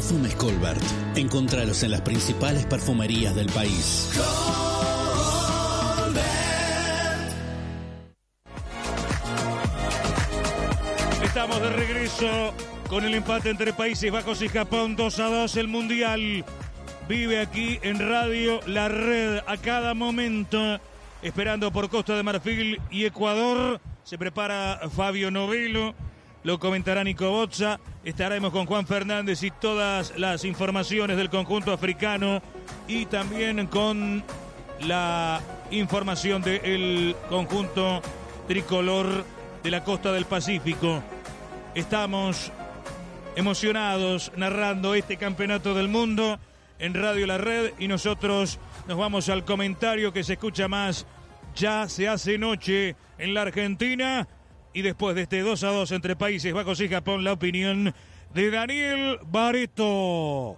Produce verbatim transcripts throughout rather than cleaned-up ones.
Perfumes Colbert. Encontralos en las principales perfumerías del país. Estamos de regreso con el empate entre Países Bajos y Japón, dos a dos. El Mundial vive aquí en Radio La Red a cada momento, esperando por Costa de Marfil y Ecuador. Se prepara Fabio Novello, lo comentará Nico Bozza. Estaremos con Juan Fernández y todas las informaciones del conjunto africano y también con la información del conjunto tricolor de la costa del Pacífico. Estamos emocionados narrando este campeonato del mundo en Radio La Red y nosotros nos vamos al comentario que se escucha más. Ya se hace noche en la Argentina y después de este dos a dos entre Países Bajos y Japón, la opinión de Daniel Barreto.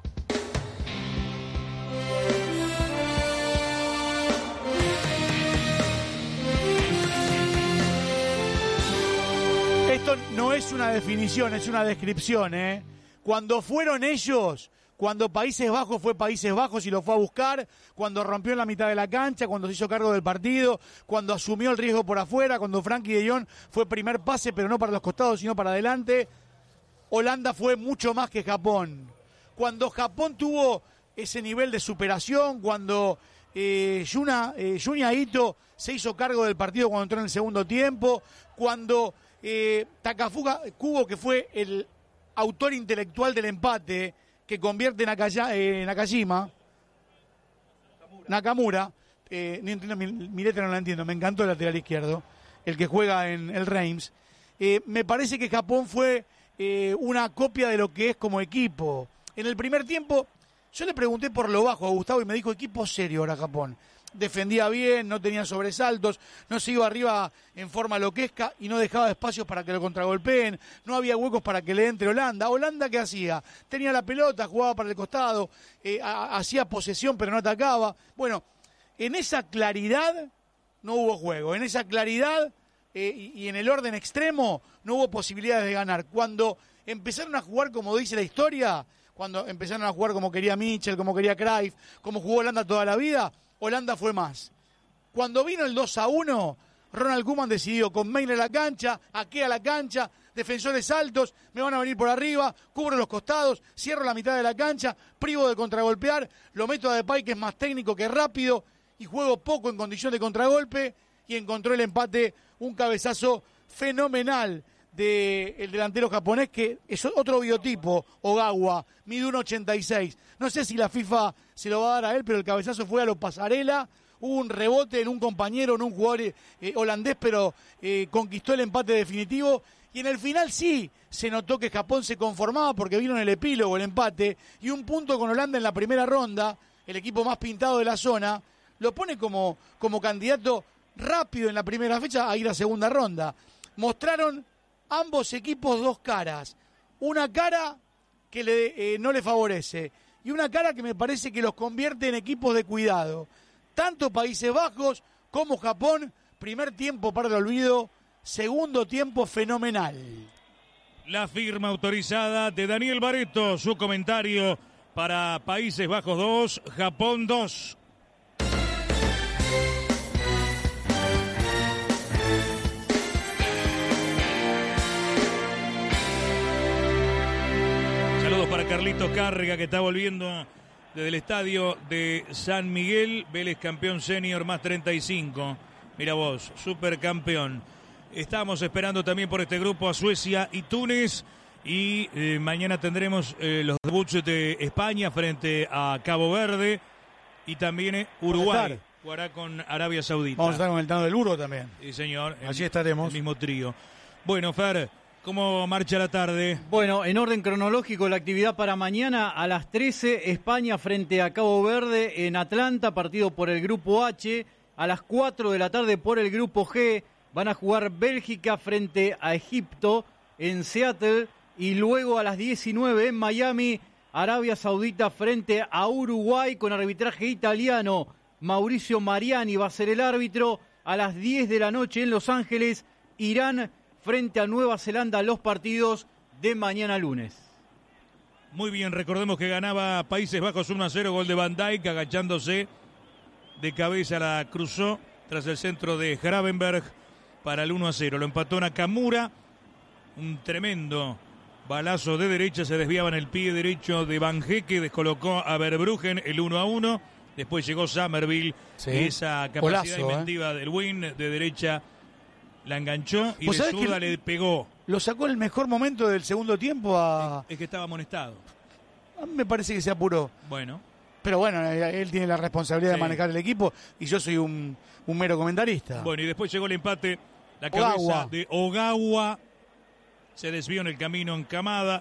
Esto no es una definición, es una descripción, ¿eh? Cuando fueron ellos, cuando Países Bajos fue Países Bajos y lo fue a buscar, cuando rompió en la mitad de la cancha, cuando se hizo cargo del partido, cuando asumió el riesgo por afuera, cuando Frankie de Jong fue primer pase, pero no para los costados, sino para adelante, Holanda fue mucho más que Japón. Cuando Japón tuvo ese nivel de superación, cuando eh, Yuna, eh, Junya Ito se hizo cargo del partido cuando entró en el segundo tiempo, cuando eh, Takafuka Kubo, que fue el autor intelectual del empate, que convierte en Nakaya, eh, Nakajima, Nakamura, Nakamura eh, no entiendo, mi, mi letra no la entiendo, me encantó el lateral izquierdo, el que juega en el Reims. Eh, me parece que Japón fue eh, una copia de lo que es como equipo. En el primer tiempo, yo le pregunté por lo bajo a Gustavo y me dijo equipo serio ahora Japón. Defendía bien, no tenía sobresaltos, no se iba arriba en forma loquesca y no dejaba espacios para que lo contragolpeen, no había huecos para que le entre Holanda. ¿Holanda qué hacía? Tenía la pelota, jugaba para el costado, eh, a, hacía posesión pero no atacaba. Bueno, en esa claridad no hubo juego, en esa claridad eh, y, y en el orden extremo no hubo posibilidades de ganar. Cuando empezaron a jugar como dice la historia, cuando empezaron a jugar como quería Mitchell, como quería Cruyff, como jugó Holanda toda la vida, Holanda fue más. Cuando vino el dos a uno, Ronald Koeman decidió con Meyle a la cancha, Ake a la cancha, defensores altos, me van a venir por arriba, cubro los costados, cierro la mitad de la cancha, privo de contragolpear, lo meto a Depay que es más técnico que rápido y juego poco en condición de contragolpe y encontró el empate, un cabezazo fenomenal del delantero japonés que es otro biotipo, Ogawa, mide uno ochenta y seis. No sé si la FIFA se lo va a dar a él, pero el cabezazo fue a lo Pasarela, hubo un rebote en un compañero, en un jugador eh, holandés, pero eh, conquistó el empate definitivo. Y en el final sí se notó que Japón se conformaba porque vino en el epílogo el empate y un punto con Holanda en la primera ronda, el equipo más pintado de la zona, lo pone como, como candidato rápido en la primera fecha a ir a segunda ronda. Mostraron ambos equipos dos caras, una cara que le, eh, no le favorece y una cara que me parece que los convierte en equipos de cuidado. Tanto Países Bajos como Japón, primer tiempo para el olvido, segundo tiempo fenomenal. La firma autorizada de Daniel Barreto, su comentario para Países Bajos dos, Japón dos. Saludos para Carlitos Cárrega, que está volviendo desde el estadio de San Miguel. Vélez campeón senior más treinta y cinco. Mira vos, supercampeón. Estamos esperando también por este grupo a Suecia y Túnez. Y eh, mañana tendremos eh, los debuts de España frente a Cabo Verde. Y también eh, Uruguay jugará con Arabia Saudita. Vamos a estar con el Tano del Burgo también. Sí, señor. Allí estaremos. El mismo trío. Bueno, Fer, ¿cómo marcha la tarde? Bueno, en orden cronológico, la actividad para mañana a las trece, España frente a Cabo Verde en Atlanta, partido por el Grupo H. A las cuatro de la tarde por el Grupo G van a jugar Bélgica frente a Egipto en Seattle. Y luego a las diecinueve en Miami, Arabia Saudita frente a Uruguay con arbitraje italiano. Mauricio Mariani va a ser el árbitro. A las diez de la noche en Los Ángeles, Irán frente a Nueva Zelanda, los partidos de mañana lunes. Muy bien, recordemos que ganaba Países Bajos uno a cero, gol de Van Dijk, agachándose de cabeza, la cruzó tras el centro de Gravenberg para el uno a cero. Lo empató Nakamura, un tremendo balazo de derecha, se desviaba en el pie derecho de Van Hecke, descolocó a Verbruggen el uno a uno. Después llegó Somerville, sí. Esa capacidad Golazo, inventiva eh. del Win de derecha la enganchó y de zurda le pegó. Lo sacó en el mejor momento del segundo tiempo a... Es que estaba amonestado. A mí me parece que se apuró. Bueno. Pero bueno, él tiene la responsabilidad sí. de manejar el equipo y yo soy un, un mero comentarista. Bueno, y después llegó el empate, la cabeza Ogawa. de Ogawa. Se desvió en el camino en Kamada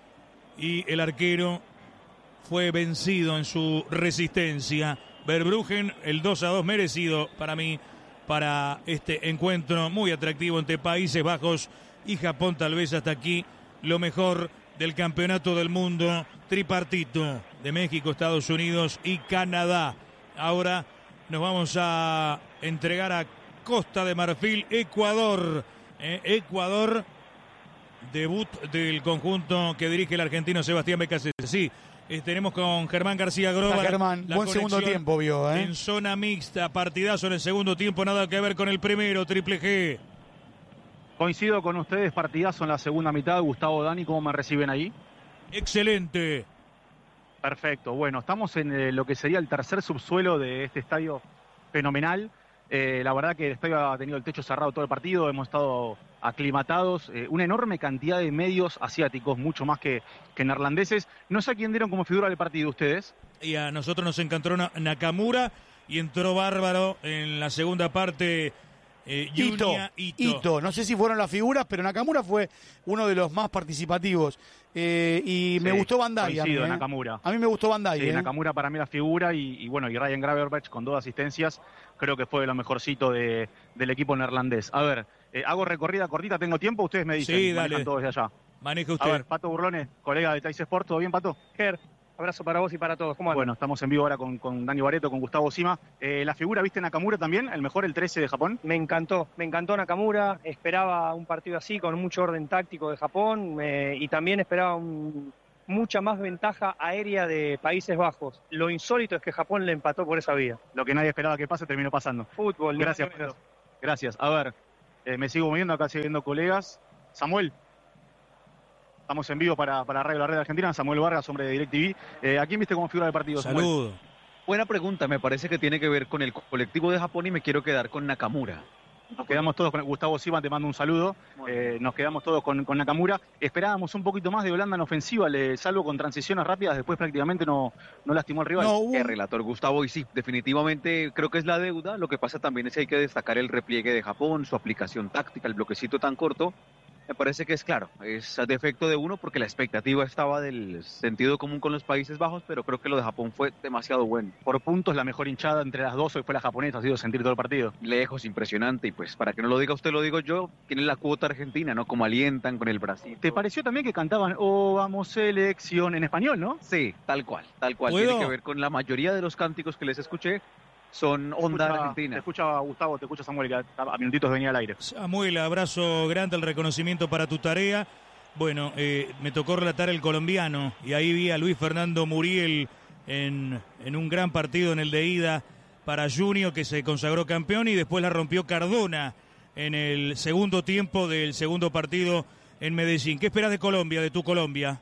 y el arquero fue vencido en su resistencia. Verbruggen, el dos a dos merecido para mí, para este encuentro muy atractivo entre Países Bajos y Japón. Tal vez hasta aquí lo mejor del campeonato del mundo tripartito de México, Estados Unidos y Canadá. Ahora nos vamos a entregar a Costa de Marfil, Ecuador. Eh, Ecuador, debut del conjunto que dirige el argentino Sebastián Becasese. Sí, eh, tenemos con Germán García Groba. Germán, buen segundo tiempo vio, ¿eh? En zona mixta, partidazo en el segundo tiempo, nada que ver con el primero, Triple G. Coincido con ustedes, partidazo en la segunda mitad. Gustavo, Dani, ¿cómo me reciben ahí? Excelente. Perfecto, bueno, estamos en eh, lo que sería el tercer subsuelo de este estadio fenomenal. Eh, la verdad que el estadio ha tenido el techo cerrado todo el partido, hemos estado aclimatados, eh, una enorme cantidad de medios asiáticos, mucho más que, que neerlandeses. No sé a quién dieron como figura del partido ustedes. Y a nosotros nos encantó Nakamura y entró bárbaro en la segunda parte. Eh, Ito, Ito. Ito, no sé si fueron las figuras, pero Nakamura fue uno de los más participativos. Eh, y sí, me gustó Van Dijk. A mí, eh. Nakamura. A mí me gustó Van Dijk. Sí, eh. Nakamura para mí la figura y, y bueno, y Ryan Gravenberch con dos asistencias, creo que fue lo mejorcito de, del equipo neerlandés. A ver, eh, hago recorrida cortita, ¿tengo tiempo? Ustedes me dicen, sí, manejan todo desde allá. Maneja usted. A ver, Pato Burlones, colega de Tais Sport, ¿todo bien, Pato? Ger, abrazo para vos y para todos. ¿Cómo andan? Bueno, estamos en vivo ahora con, con Dani Barreto, con Gustavo Sima. Eh, ¿La figura viste Nakamura también? ¿El mejor, el trece de Japón? Me encantó, me encantó Nakamura. Esperaba un partido así, con mucho orden táctico de Japón eh, y también esperaba un, mucha más ventaja aérea de Países Bajos. Lo insólito es que Japón le empató por esa vía. Lo que nadie esperaba que pase terminó pasando. Fútbol. Gracias, Pedro. Gracias. A ver, eh, me sigo moviendo acá, siguiendo colegas. Samuel. Estamos en vivo para, para Radio La Red Argentina. Samuel Vargas, hombre de DirecTV. Eh, ¿A quién viste como figura del partido, Samuel? Saludo. Buena pregunta. Me parece que tiene que ver con el colectivo de Japón y me quiero quedar con Nakamura. Nos quedamos todos con Gustavo Sima, te mando un saludo. Eh, nos quedamos todos con, con Nakamura. Esperábamos un poquito más de Holanda en ofensiva, le, salvo con transiciones rápidas. Después prácticamente no, no lastimó al rival. No, hubo... El relator Gustavo, y sí, definitivamente creo que es la deuda. Lo que pasa también es que hay que destacar el repliegue de Japón, su aplicación táctica, el bloquecito tan corto. Me parece que es claro, es defecto de uno porque la expectativa estaba del sentido común con los Países Bajos, pero creo que lo de Japón fue demasiado bueno. Por puntos, la mejor hinchada entre las dos hoy fue la japonesa, ha sido sentir todo el partido. Lejos, impresionante, y pues para que no lo diga usted, lo digo yo, tiene la cuota argentina, ¿no? Como alientan con el Brasil. ¿Te pareció también que cantaban "Oh, vamos selección" en español, no? Sí, tal cual, tal cual. ¿Puedo? Tiene que ver con la mayoría de los cánticos que les escuché. Son onda escucha, argentina. Te escucha Gustavo, te escucha Samuel, que a, a minutitos venía al aire. Samuel, abrazo grande, el reconocimiento para tu tarea. Bueno, eh, me tocó relatar el colombiano y ahí vi a Luis Fernando Muriel en, en un gran partido en el de ida para Junior, que se consagró campeón, y después la rompió Cardona en el segundo tiempo del segundo partido en Medellín. ¿Qué esperas de Colombia, de tu Colombia?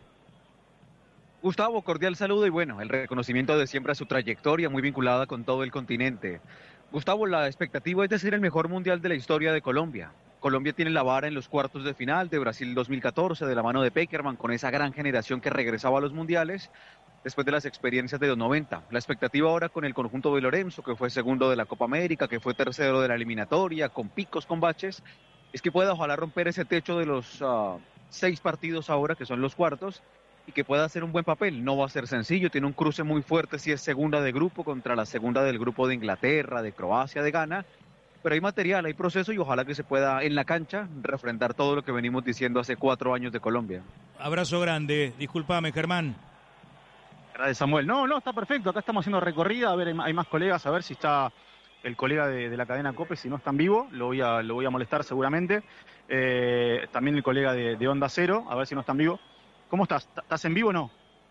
Gustavo, cordial saludo y bueno, el reconocimiento de siempre a su trayectoria muy vinculada con todo el continente. Gustavo, la expectativa es de ser el mejor mundial de la historia de Colombia. Colombia tiene la vara en los cuartos de final de Brasil dos mil catorce, de la mano de Peckerman, con esa gran generación que regresaba a los mundiales después de las experiencias de los noventa. La expectativa ahora con el conjunto de Lorenzo, que fue segundo de la Copa América, que fue tercero de la eliminatoria, con picos, con baches, es que pueda ojalá romper ese techo de los uh, seis partidos ahora, que son los cuartos, y que pueda hacer un buen papel. No va a ser sencillo, tiene un cruce muy fuerte si es segunda de grupo contra la segunda del grupo de Inglaterra, de Croacia, de Ghana, pero hay material, hay proceso y ojalá que se pueda en la cancha refrendar todo lo que venimos diciendo hace cuatro años de Colombia. Abrazo grande, discúlpame, Germán. Gracias, Samuel. No, no, está perfecto, acá estamos haciendo recorrida, a ver, hay más colegas, a ver si está el colega de, de la cadena COPE, si no está en vivo, lo voy a, lo voy a molestar seguramente. Eh, también el colega de, de Onda Cero, a ver si no está en vivo. ¿Cómo estás? ¿Estás en vivo o no?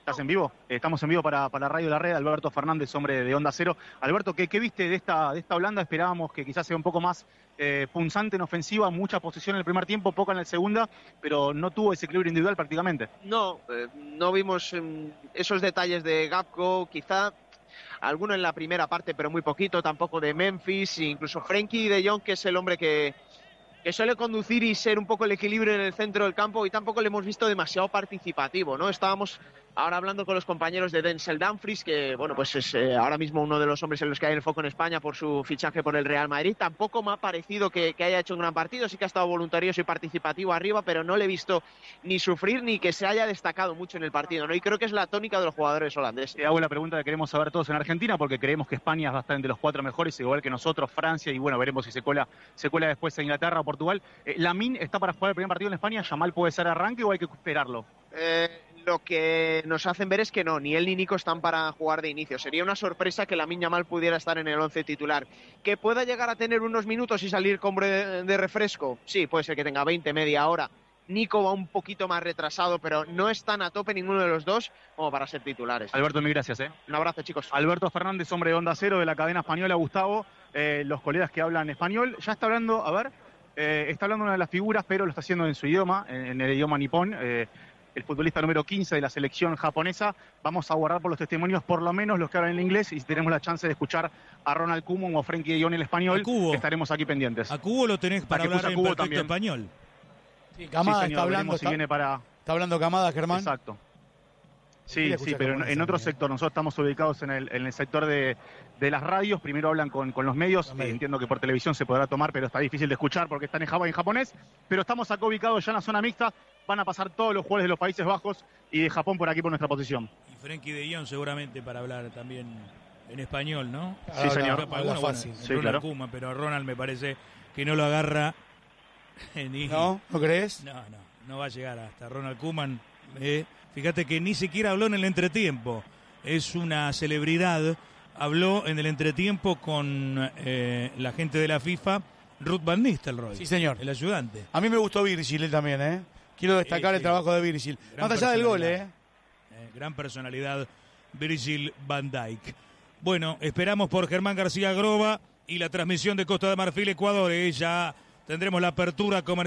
¿Estás en vivo? Eh, estamos en vivo para, para la Radio La Red. Alberto Fernández, hombre de Onda Cero. Alberto, ¿qué, qué viste de esta, de esta Holanda? Esperábamos que quizás sea un poco más eh, punzante en ofensiva, mucha posesión en el primer tiempo, poca en el segundo, pero no tuvo ese equilibrio individual prácticamente. No, eh, no vimos eh, esos detalles de Gakpo, quizá alguno en la primera parte, pero muy poquito, tampoco de Memphis, incluso Frenkie de Jong, que es el hombre que... que suele conducir y ser un poco el equilibrio en el centro del campo, y tampoco le hemos visto demasiado participativo, ¿no? Estábamos ahora hablando con los compañeros de Denzel Dumfries, que, bueno, pues es eh, ahora mismo uno de los hombres en los que hay el foco en España por su fichaje por el Real Madrid. Tampoco me ha parecido que, que haya hecho un gran partido, sí que ha estado voluntarioso y participativo arriba, pero no le he visto ni sufrir ni que se haya destacado mucho en el partido, ¿no? Y creo que es la tónica de los jugadores holandeses. Te hago la pregunta que queremos saber todos en Argentina, porque creemos que España va a estar entre los cuatro mejores, igual que nosotros, Francia, y bueno, veremos si se cuela, se cuela después a Inglaterra o Portugal. Eh, Lamine está para jugar el primer partido en España. ¿Yamal puede ser arranque o hay que esperarlo? Eh, lo que nos hacen ver es que no, ni él ni Nico están para jugar de inicio. Sería una sorpresa que Lamine Yamal pudiera estar en el once titular. ¿Que pueda llegar a tener unos minutos y salir con de, de refresco? Sí, puede ser que tenga veinte, media hora. Nico va un poquito más retrasado, pero no están a tope ninguno de los dos como para ser titulares. Alberto, mil gracias. ¿eh? Un abrazo, chicos. Alberto Fernández, hombre de Onda Cero, de la cadena española. Gustavo, eh, los colegas que hablan español. Ya está hablando, a ver, eh, está hablando una de las figuras, pero lo está haciendo en su idioma, en, en el idioma nipón. Eh, el futbolista número quince de la selección japonesa. Vamos a guardar por los testimonios, por lo menos los que hablan en inglés, y si tenemos la chance de escuchar a Ronald Koeman o Frenkie de Jong en español, estaremos aquí pendientes. A Cubo lo tenés para hablar en perfecto también. Español. Sí, Camada sí, señor, está hablando. si está, viene para... está hablando Camada, Germán. Exacto. Sí, sí, pero en, en otro sector. Nosotros estamos ubicados en el, en el sector de, de las radios. Primero hablan con, con los medios. Eh, entiendo que por televisión se podrá tomar, pero está difícil de escuchar porque están en, en japonés. Pero estamos acá ubicados ya en la zona mixta. Van a pasar todos los jugadores de los Países Bajos y de Japón por aquí por nuestra posición. Y Frenkie de Jong seguramente para hablar también en español, ¿no? Sí, ahora, señor. Habla, habla fácil. Bueno, sí, Ronald claro. Koeman, pero Ronald me parece que no lo agarra. Ni... ¿No? ¿No crees? No, no. No va a llegar hasta Ronald Koeman. Eh, fíjate que ni siquiera habló en el entretiempo. Es una celebridad. Habló en el entretiempo con eh, la gente de la FIFA, Ruud van Nistelrooy. Sí, señor. El ayudante. A mí me gustó Virgil también, ¿eh? Quiero destacar sí, sí. el trabajo de Virgil. Más allá del gol, ¿eh? ¿eh? Gran personalidad, Virgil van Dijk. Bueno, esperamos por Germán García Groba y la transmisión de Costa de Marfil, Ecuador. ¿eh? Ya tendremos la apertura comercial.